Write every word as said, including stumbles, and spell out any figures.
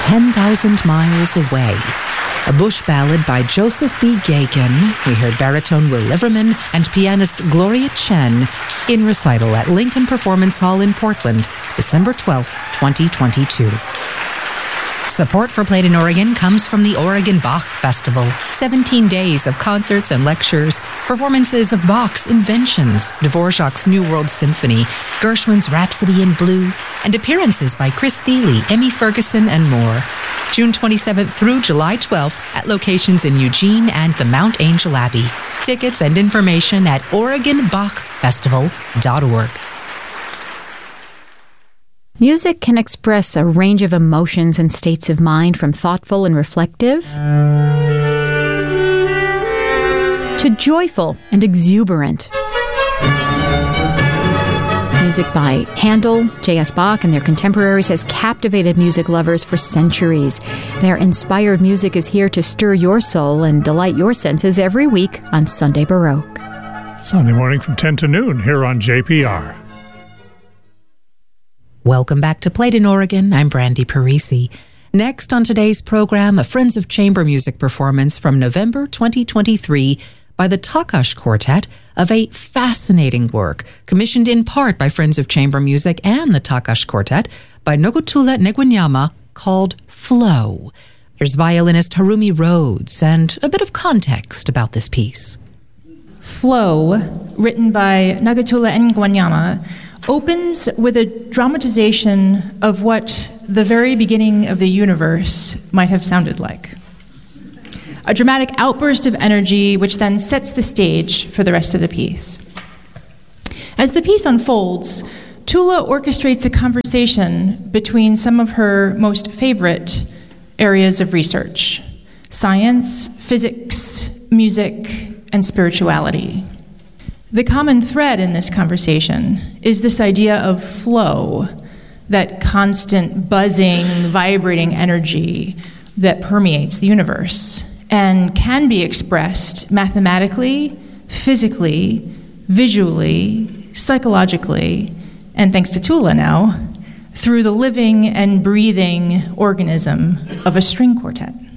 ten thousand Miles Away, a Bush ballad by Joseph B. Gagan. We heard baritone Will Liverman and pianist Gloria Chen in recital at Lincoln Performance Hall in Portland, December twelfth, twenty twenty-two. Support for Played in Oregon comes from the Oregon Bach Festival. seventeen days of concerts and lectures, performances of Bach's Inventions, Dvorak's New World Symphony, Gershwin's Rhapsody in Blue, and appearances by Chris Thile, Emmy Ferguson, and more. June twenty-seventh through July twelfth at locations in Eugene and the Mount Angel Abbey. Tickets and information at oregon bach festival dot org. Music can express a range of emotions and states of mind, from thoughtful and reflective to joyful and exuberant. Music by Handel, J S. Bach, and their contemporaries has captivated music lovers for centuries. Their inspired music is here to stir your soul and delight your senses every week on Sunday Baroque. Sunday morning from ten to noon here on J P R. Welcome back to Played in Oregon. I'm Brandy Parisi. Next on today's program, a Friends of Chamber Music performance from November twenty twenty-three by the Takash Quartet of a fascinating work commissioned in part by Friends of Chamber Music and the Takash Quartet by Nogotula Negwenyama called Flow. There's violinist Harumi Rhodes and a bit of context about this piece. Flow, written by Nogotula Negwenyama, opens with a dramatization of what the very beginning of the universe might have sounded like. A dramatic outburst of energy which then sets the stage for the rest of the piece. As the piece unfolds, Tula orchestrates a conversation between some of her most favorite areas of research: science, physics, music, and spirituality. The common thread in this conversation is this idea of flow, that constant buzzing, vibrating energy that permeates the universe and can be expressed mathematically, physically, visually, psychologically, and thanks to Tula now, through the living and breathing organism of a string quartet.